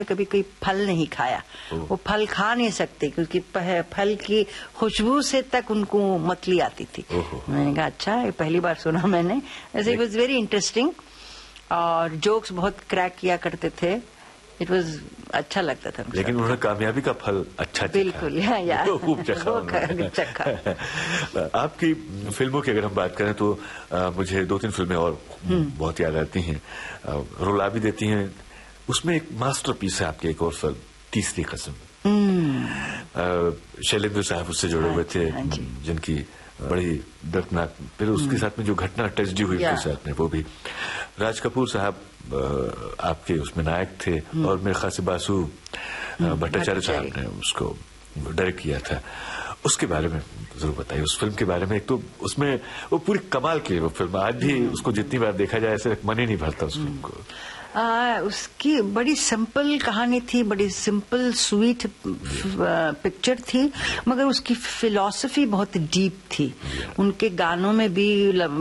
कभी कोई फल नहीं खाया, वो फल खा नहीं सकते क्योंकि फल की खुशबू से तक उनको मतली आती थी। मैंने कहा अच्छा, ये पहली बार सुना मैंने। इट वॉज वेरी इंटरेस्टिंग और जोक्स बहुत क्रैक किया करते थे। इट वॉज अच्छा लगता था। लेकिन उन्होंने कामयाबी का फल अच्छा चखा। बिल्कुल, खूब चखा। आपकी फिल्मों की अगर हम बात करें तो मुझे 2-3 फिल्में और बहुत याद आती हैं, रुला भी देती हैं। उसमें एक मास्टरपीस है आपकी एक और फिल्म, तीसरी कसम। शैलेंद्र साहब उससे जुड़े हुए थे, जिनकी बड़ी दर्दनाक, फिर उसके साथ में जो घटना ट्रेजेडी हुई उसके साथ में, वो भी राज कपूर साहब आपके उसमें नायक थे और मेरे ख्याल से बासु भट्टाचार्य साहब ने उसको डायरेक्ट किया था। उसके बारे में जरूर बताइए, उस फिल्म के बारे में। एक तो उसमें वो पूरी कमाल की वो फिल्म, आज भी उसको जितनी बार देखा जाए ऐसे मन ही नहीं भरता उस फिल्म को। उसकी बड़ी सिंपल कहानी थी, बड़ी सिंपल स्वीट पिक्चर थी, मगर उसकी फिलॉसफी बहुत डीप थी। उनके गानों में भी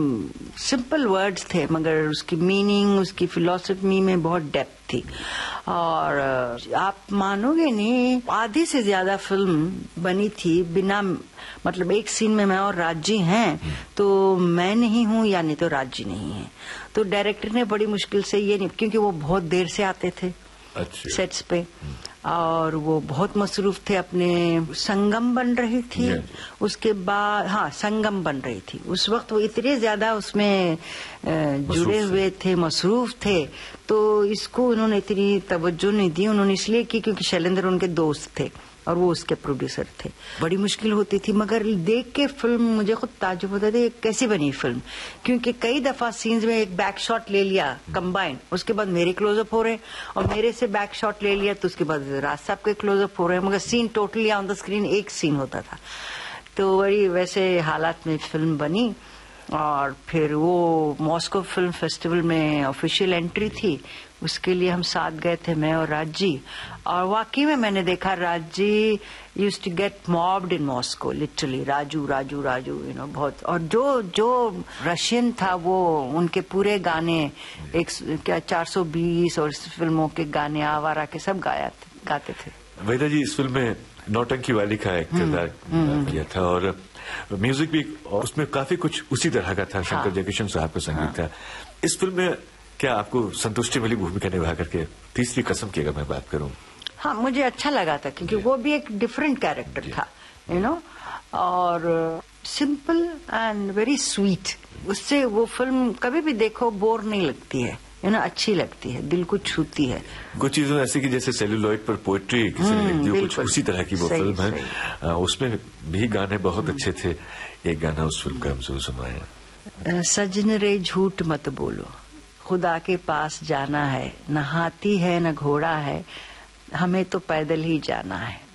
सिंपल वर्ड्स थे मगर उसकी मीनिंग, उसकी फिलॉसफी में बहुत डेप्थ थी। और आप मानोगे नहीं, आधी से ज्यादा फिल्म बनी थी बिना, मतलब एक सीन में मैं और राजी हैं तो मैं नहीं हूं या नहीं तो राजी नहीं है। तो डायरेक्टर ने बड़ी मुश्किल से ये नहीं, क्योंकि वो बहुत देर से आते थे सेट्स पे और वो बहुत मसरूफ थे अपने। संगम बन रही थी, उसके बाद संगम बन रही थी। उस वक्त वो इतने ज्यादा उसमें जुड़े हुए थे, मसरूफ थे, तो इसको उन्होंने इतनी तवज्जो नहीं दी। उन्होंने इसलिए की क्योंकि शैलेंद्र उनके दोस्त थे और वो उसके प्रोड्यूसर थे। बड़ी मुश्किल होती थी, मगर देख के फिल्म मुझे खुद ताज्जुब होता था कैसी बनी फिल्म, क्योंकि कई दफा सीन्स में एक बैक शॉट ले लिया कंबाइन, उसके बाद मेरे क्लोजअप हो रहे और मेरे से बैक शॉट ले लिया तो उसके बाद राज साहब के क्लोजअप हो रहे हैं, मगर scene totally on the screen एक सीन होता था। तो बड़ी वैसे हालात में फिल्म बनी। और फिर वो मॉस्को फिल्म फेस्टिवल में ऑफिशियल एंट्री थी, उसके लिए हम साथ गए थे, मैं और राज जी। और वाकई में मैंने देखा Raj ji used to get mopped in Moscow, literally Raju Raju Raju, बहुत। और जो रशियन था वो उनके पूरे गाने क्या 420 और फिल्मों के गाने आवारा के सब गाते थे। वेदा जी इस फिल्म में नौटंकी वाली का एक किरदार किया था और म्यूजिक भी उसमें काफी कुछ उसी तरह का था। शंकर जयकिशन साहब का संगीत था। इस फिल्म में क्या आपको संतुष्टि मिली भूमिका निभा करके? तीसरी कसम की अगर मैं बात करूं, हाँ मुझे अच्छा लगा था क्योंकि वो भी एक डिफरेंट कैरेक्टर था, और सिंपल एंड वेरी स्वीट। उससे वो फिल्म कभी भी देखो बोर नहीं लगती है, अच्छी लगती है, दिल को छूती है। कुछ चीजें ऐसी कि जैसे सेल्यूलॉइड पर पोएट्री किसी ने लिख दी, कुछ उसी तरह की वो फिल्म है। उसमें भी गाने बहुत अच्छे थे। एक गाना उस फिल्म का हम जरूर सुनाए। सजन रे झूठ मत बोलो, खुदा के पास जाना है, न हाथी है न घोड़ा है, हमें तो पैदल ही जाना है।